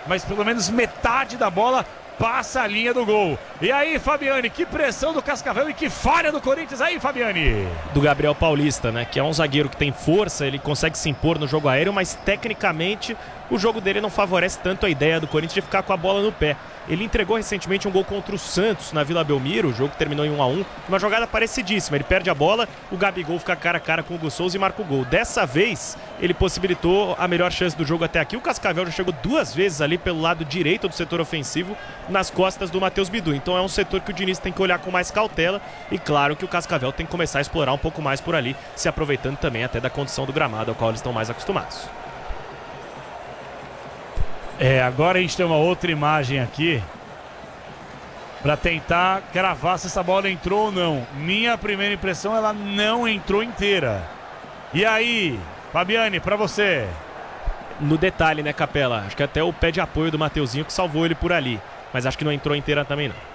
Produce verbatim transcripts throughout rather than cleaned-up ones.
mas pelo menos metade da bola passa a linha do gol. E aí, Fabiane, que pressão do Cascavel e que falha do Corinthians aí, Fabiane. Do Gabriel Paulista, né? Que é um zagueiro que tem força, ele consegue se impor no jogo aéreo, mas tecnicamente o jogo dele não favorece tanto a ideia do Corinthians de ficar com a bola no pé. Ele entregou recentemente um gol contra o Santos na Vila Belmiro, o jogo terminou em um a um, uma jogada parecidíssima, ele perde a bola, o Gabigol fica cara a cara com o Hugo Souza e marca o gol. Dessa vez, ele possibilitou a melhor chance do jogo até aqui. O Cascavel já chegou duas vezes ali pelo lado direito do setor ofensivo, nas costas do Matheus Bidu. Então é um setor que o Diniz tem que olhar com mais cautela e claro que o Cascavel tem que começar a explorar um pouco mais por ali, se aproveitando também até da condição do gramado ao qual eles estão mais acostumados. É, agora a gente tem uma outra imagem aqui para tentar cravar se essa bola entrou ou não. Minha primeira impressão, ela não entrou inteira. E aí, Fabiane, para você? No detalhe, né, Capela? Acho que até o pé de apoio do Mateuzinho que salvou ele por ali. Mas acho que não entrou inteira também, não.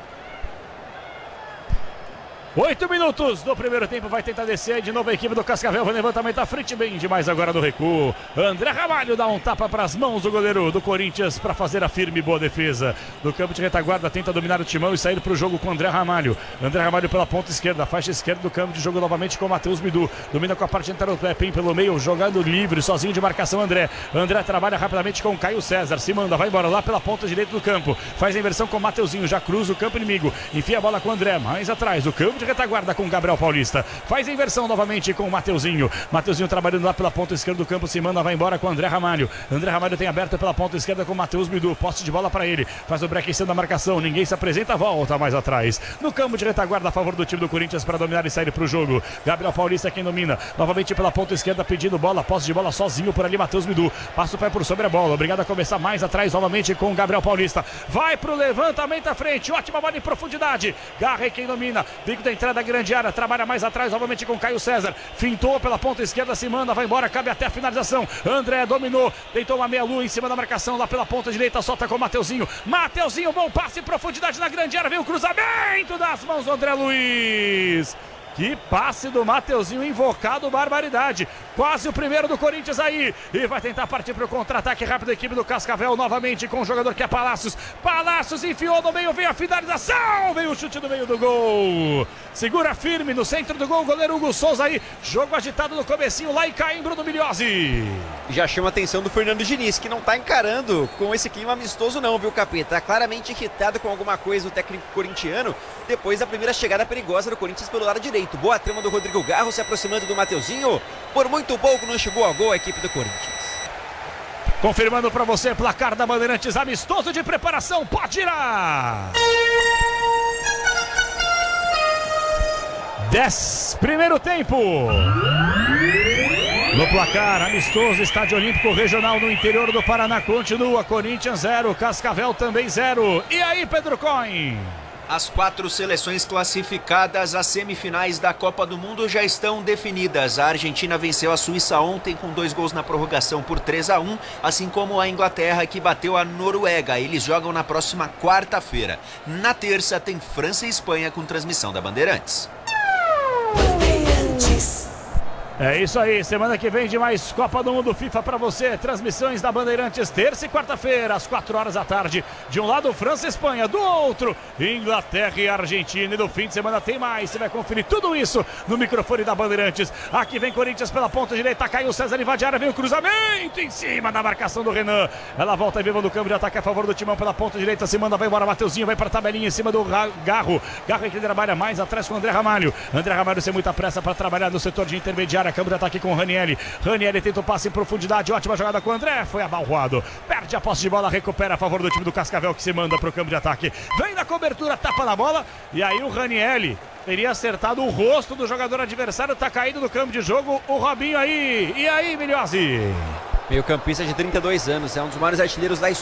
Oito minutos do primeiro tempo, vai tentar descer de novo a equipe do Cascavel, vai levantamento à frente, bem demais agora do recuo. André Ramalho dá um tapa para as mãos do goleiro do Corinthians para fazer a firme e boa defesa. Do campo de retaguarda, tenta dominar o timão e sair para o jogo com André Ramalho. André Ramalho pela ponta esquerda, faixa esquerda do campo de jogo novamente com o Matheus Bidu. Domina com a parte inteira do pé, Pim pelo meio, jogando livre, sozinho de marcação André. André trabalha rapidamente com o Caio César, se manda, vai embora lá pela ponta direita do campo. Faz a inversão com o Mateuzinho, já cruza o campo inimigo. Enfia a bola com o André, mais atrás, do campo de retaguarda com o Gabriel Paulista. Faz a inversão novamente com o Mateuzinho. Mateuzinho trabalhando lá pela ponta esquerda do campo, se manda, vai embora com o André Ramalho. André Ramalho tem aberto pela ponta esquerda com o Matheus Bidu. Poste de bola para ele. Faz o break sendo a marcação. Ninguém se apresenta, volta mais atrás. No campo de retaguarda a favor do time do Corinthians para dominar e sair para o jogo. Gabriel Paulista quem domina. Novamente pela ponta esquerda pedindo bola. Posse de bola sozinho por ali, Matheus Bidu. Passa o pé por sobre a bola. Obrigado a começar mais atrás novamente com o Gabriel Paulista. Vai pro levantamento à frente. Ótima bola em profundidade. Garra quem domina. Bico da entrada grande área. Trabalha mais atrás novamente com Caio César. Fintou pela ponta esquerda, se manda, vai embora, cabe até a finalização. André dominou, deitou uma meia lua em cima da marcação lá pela ponta direita, solta com o Mateuzinho. Mateuzinho, bom passe em profundidade na grande área, vem o cruzamento das mãos do André Luiz. Que passe do Mateuzinho, invocado, barbaridade. Quase o primeiro do Corinthians aí. E vai tentar partir para o contra-ataque rápido da equipe do Cascavel. Novamente com o jogador que é Palácios. Palácios enfiou no meio, vem a finalização. Vem o chute no meio do gol. Segura firme no centro do gol o goleiro Hugo Souza aí. Jogo agitado no comecinho lá em Caimbro do Milhose. Já chama a atenção do Fernando Diniz, que não tá encarando com esse clima amistoso não, viu, Capeta? Tá claramente irritado com alguma coisa o técnico corintiano depois da primeira chegada perigosa do Corinthians pelo lado direito. Boa trama do Rodrigo Garro se aproximando do Mateuzinho. Por muito pouco não chegou ao gol a equipe do Corinthians. Confirmando para você, placar da Bandeirantes, amistoso de preparação, pode tirar! dez, primeiro tempo. No placar, amistoso, Estádio Olímpico Regional no interior do Paraná, continua Corinthians zero, Cascavel também zero. E aí, Pedro Coin? As quatro seleções classificadas às semifinais da Copa do Mundo já estão definidas. A Argentina venceu a Suíça ontem com dois gols na prorrogação por três a um, assim como a Inglaterra que bateu a Noruega. Eles jogam na próxima quarta-feira. Na terça tem França e Espanha com transmissão da Bandeirantes. É isso aí, semana que vem de mais Copa do Mundo FIFA para você, transmissões da Bandeirantes, terça e quarta-feira, às quatro horas da tarde, de um lado França e Espanha, do outro Inglaterra e Argentina, e no fim de semana tem mais, você vai conferir tudo isso no microfone da Bandeirantes. Aqui vem Corinthians pela ponta direita, caiu César, invade a área, vem o cruzamento em cima da marcação do Renan, ela volta e viva no campo de ataque a favor do Timão pela ponta direita, se manda, vai embora Mateuzinho, vai para a tabelinha em cima do Garro, Garro que trabalha mais atrás com o André Ramalho, André Ramalho sem muita pressa para trabalhar no setor de intermediário, a câmera de ataque com o Ranieri. Ranieri tenta o passe em profundidade. Ótima jogada com o André. Foi abalroado. Perde a posse de bola. Recupera a favor do time do Cascavel que se manda para o campo de ataque. Vem na cobertura, tapa na bola. E aí o Ranieri teria acertado o rosto do jogador adversário. Tá caído no campo de jogo. O Robinho aí. E aí, Milhose? Meio campista de trinta e dois anos. É um dos maiores artilheiros da história